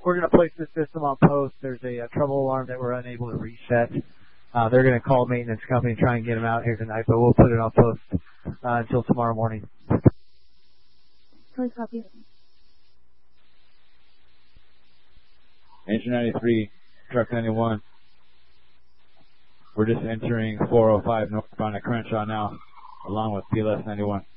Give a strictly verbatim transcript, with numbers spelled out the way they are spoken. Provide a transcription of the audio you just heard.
we're going to place this system on post. There's a, a trouble alarm that we're unable to reset. Uh, they're going to call maintenance company and try and get them out here tonight, but we'll put it on post uh, until tomorrow morning. Can copy? Engine ninety-three, truck ninety-one. We're just entering four oh five northbound at Crenshaw now, along with P L S ninety-one.